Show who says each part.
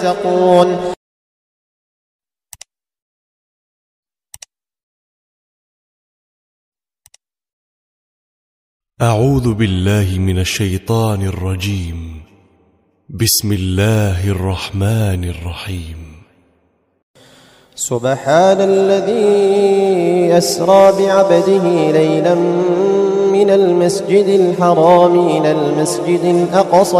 Speaker 1: يتقون.
Speaker 2: أعوذ بالله من الشيطان الرجيم. بسم الله الرحمن الرحيم.
Speaker 1: سبحان الذي أسرى بعبده ليلا من المسجد الحرام إلى المسجد الأقصى